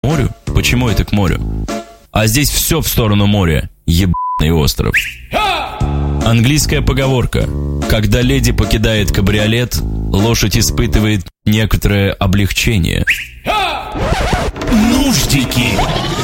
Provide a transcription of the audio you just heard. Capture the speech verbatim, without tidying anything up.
морю? Почему это к морю? А здесь все в сторону моря. Ебаный остров. Английская поговорка. Когда леди покидает кабриолет, лошадь испытывает некоторое облегчение. Нуждики.